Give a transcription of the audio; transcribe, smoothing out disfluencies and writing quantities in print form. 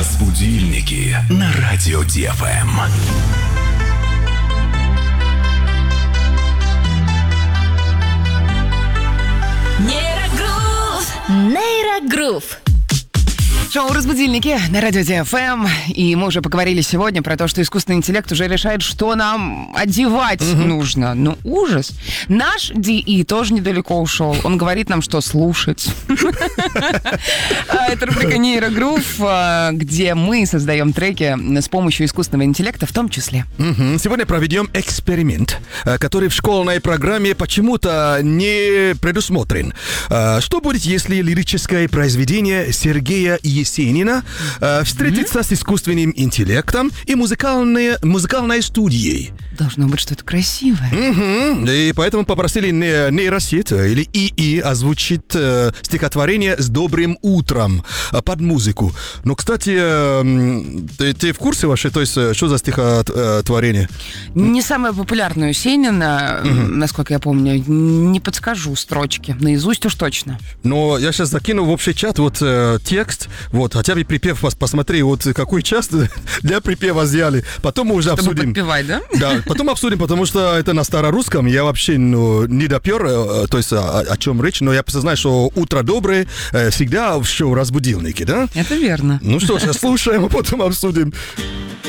Разбудильники на радио ДФМ. Нейрогрув. Шоу «Разбудильники» на радио ДФМ. И мы уже поговорили сегодня про то, что искусственный интеллект уже решает, что нам одевать нужно. Ну, ужас. Наш ДИ тоже недалеко ушел. Он говорит нам, что слушать. Это рубрика «Нейрогрув», где мы создаем треки с помощью искусственного интеллекта в том числе. Сегодня проведем эксперимент, который в школьной программе почему-то не предусмотрен. Что будет, если лирическое произведение Сергея Есенина встретится с искусственным интеллектом и музыкальной студией? Должно быть что-то красивое. И поэтому попросили нейросеть или ИИ озвучить стихотворение «С добрым утром» под музыку. Но, кстати, ты в курсе вообще, то есть, что за стихотворение? Не самое популярное у Есенина, насколько я помню. Не подскажу строчки. Наизусть уж точно. Но я сейчас закину в общий чат вот текст, вот, хотя бы припев, посмотри, вот какой час для припева взяли. Потом мы уже Чтобы обсудим. подпевать, да? Да, потом обсудим, потому что это на старорусском, я вообще не допер, то есть о чем речь, но я просто знаю, что утро доброе всегда в шоу «Разбудильники», да? Это верно. Ну что ж, слушаем, а потом обсудим.